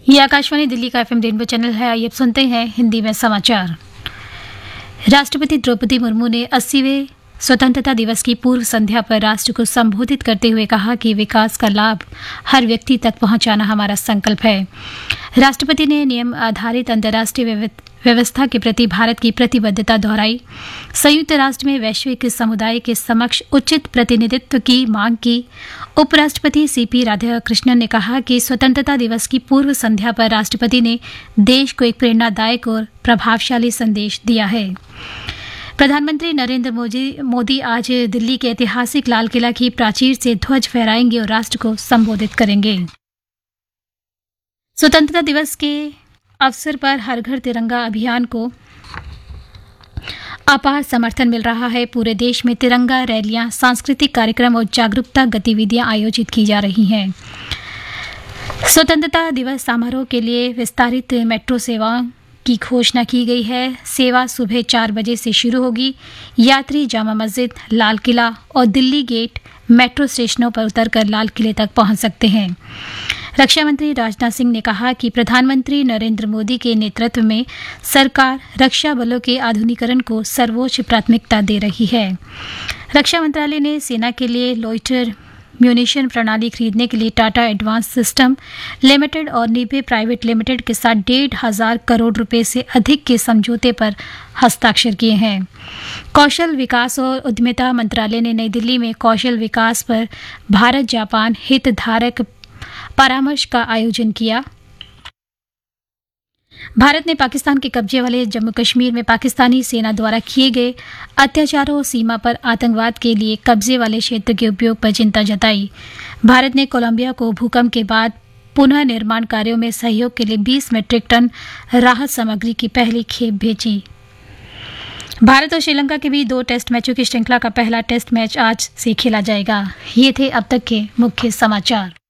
ये आकाशवाणी दिल्ली का FM rainbow channel है। आइए अब सुनते हैं हिंदी में समाचार। राष्ट्रपति द्रौपदी मुर्मू ने 80वें स्वतंत्रता दिवस की पूर्व संध्या पर राष्ट्र को संबोधित करते हुए कहा कि विकास का लाभ हर व्यक्ति तक पहुंचाना हमारा संकल्प है। राष्ट्रपति ने नियम आधारित अंतर्राष्ट्रीय व्यवस्था के प्रति भारत की प्रतिबद्धता दोहराई। संयुक्त राष्ट्र में वैश्विक समुदाय के समक्ष उचित प्रतिनिधित्व की मांग की। उपराष्ट्रपति सीपी राधाकृष्णन ने कहा कि स्वतंत्रता दिवस की पूर्व संध्या पर राष्ट्रपति ने देश को एक प्रेरणादायक और प्रभावशाली संदेश दिया है। प्रधानमंत्री नरेंद्र मोदी आज दिल्ली के ऐतिहासिक लाल किला की प्राचीर से ध्वज फहराएंगे और राष्ट्र को संबोधित करेंगे। स्वतंत्रता दिवस के अवसर पर हर घर तिरंगा अभियान को अपार समर्थन मिल रहा है। पूरे देश में तिरंगा रैलियां, सांस्कृतिक कार्यक्रम और जागरूकता गतिविधियां आयोजित की जा रही हैं। स्वतंत्रता दिवस समारोह के लिए विस्तारित मेट्रो सेवाओं की घोषणा की गई है। सेवा सुबह 4 बजे से शुरू होगी। यात्री जामा मस्जिद, लाल किला और दिल्ली गेट मेट्रो स्टेशनों पर उतरकर लाल किले तक पहुंच सकते हैं। रक्षा मंत्री राजनाथ सिंह ने कहा कि प्रधानमंत्री नरेंद्र मोदी के नेतृत्व में सरकार रक्षा बलों के आधुनिकीकरण को सर्वोच्च प्राथमिकता दे रही है। रक्षा मंत्रालय ने सेना के लिए लोइटर म्यूनिशन प्रणाली खरीदने के लिए टाटा एडवांस सिस्टम लिमिटेड और नीबे प्राइवेट लिमिटेड के साथ 1,500 करोड़ रुपए से अधिक के समझौते पर हस्ताक्षर किए हैं। कौशल विकास और उद्यमिता मंत्रालय ने नई दिल्ली में कौशल विकास पर भारत जापान हितधारक परामर्श का आयोजन किया। भारत ने पाकिस्तान के कब्जे वाले जम्मू कश्मीर में पाकिस्तानी सेना द्वारा किए गए अत्याचारों और सीमा पर आतंकवाद के लिए कब्जे वाले क्षेत्र के उपयोग पर चिंता जताई। भारत ने कोलंबिया को भूकंप के बाद पुनः निर्माण कार्यों में सहयोग के लिए 20 मीट्रिक टन राहत सामग्री की पहली खेप भेजी। भारत और श्रीलंका के बीच 2 टेस्ट मैचों की श्रृंखला का पहला टेस्ट मैच आज से खेला जाएगा। ये थे अब तक के मुख्य समाचार।